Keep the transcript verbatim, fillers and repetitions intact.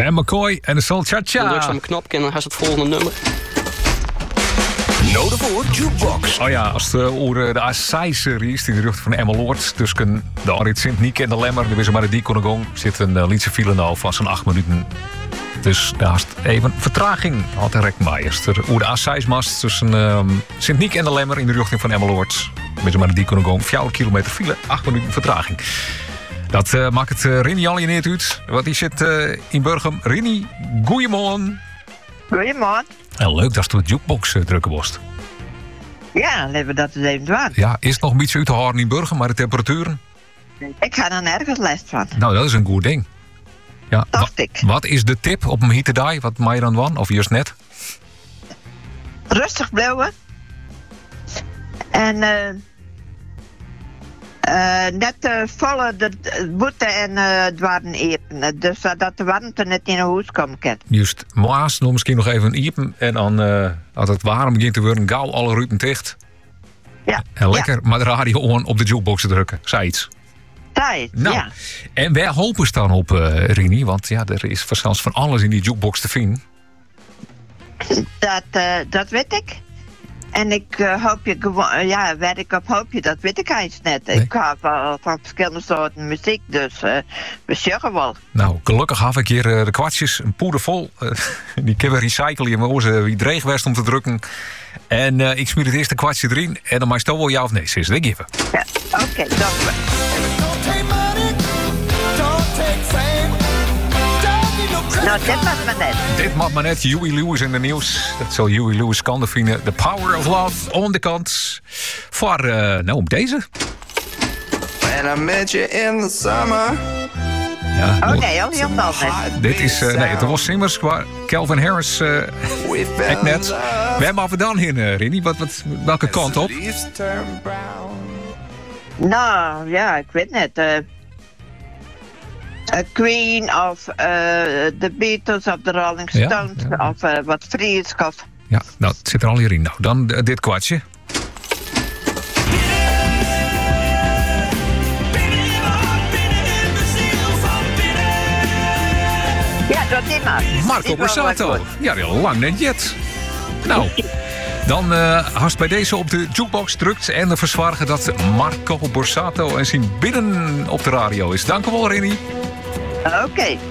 Sam McCoy en de Soul Cha-Cha. Dan druk je op een knopje en dan gaat het volgende nummer. Nodig voor Jukebox. Oh ja, als de oren de Assai-serie is in de rug van Emmeloord tussen de Arrit Sint-Niek en de Lemmer, de wisse maar de die Koningong, zit een uh, liedje file nou van zo'n acht minuten. Dus daar is even vertraging. Had de Rekmaiers. De oer de Assai-mast tussen uh, Sint-Niek en de Lemmer in de richting van Emmeloord. Wisse maar de die Koningong, vier kilometer file, acht minuten vertraging. Dat uh, maakt het uh, Rini al je neer uit. Want die zit uh, in Burgum. Rini, goeiemorgen. Goeiemorgen. Heel leuk dat je de jukebox uh, drukken was. Ja, laten we dat eens even doen. Ja, is het nog een beetje uit te horen in Burgum, maar de temperaturen? Ik ga er nergens last van. Nou, dat is een goed ding. Ja, Dacht wa- ik. Wat is de tip op een hittedij? Wat maak je dan wan? Of juist net? Rustig blijven. En uh, uh, net uh, volle de boete en uh, dwarren eten. Dus uh, dat de warmte net in een huis komen kan. Juist, maas nog misschien nog even iepen. En dan, uh, als het warm begint te worden, gauw alle ruiten dicht. Ja. En lekker Ja. maar de radio on op de jukebox te drukken. Zei iets. Tijd, Nou, ja. en wij hopen staan op, uh, Rini. Want ja, er is waarschijnlijk van alles in die jukebox te vinden. Dat, uh, dat weet ik. En ik uh, hoop je gewoon, uh, ja, waar ik op hoop je, dat weet ik eigenlijk net. Nee. Ik hou van, van verschillende soorten muziek, dus uh, we zeggen wel. Nou, gelukkig had ik hier uh, de kwartjes, een poeder vol. Uh, die kunnen we recyclen. Maar hoe wie dreig was om te drukken. En uh, ik smeer het eerste kwartje erin. En dan mag je toch wel ja of nee. Sis, ik even. Ja, oké, okay, dank u. Nou, dit was maar net. Dit mag maar net Huey Lewis in de nieuws. Dat zal Huey Lewis kan vinden. The Power of Love on de kant. Voor, uh, nou, op deze. When I met you in the summer. Ja, Oh mooi. nee, al helemaal net. Dit is, uh, nee, het was Simmers, maar Calvin Harris, uh, ik net. We hebben af en dan in, uh, Rini. Wat, wat, welke kant op? Nou, ja, ik weet net. Uh, uh, Queen of uh, The Beatles of The Rolling Ja, Stones ja. of uh, wat Fries of... Ja, nou, het zit er al hierin. Nou, dan uh, dit kwartje. Ja, dat is maar. Marco Die is wel Borsato. wat goed. Ja, heel lang net jet. Nou, dan uh, haast bij deze op de jukebox drukt en de verzwargen dat Marco Borsato en zijn binnen op de radio is. Dank u wel, Rini. Oké.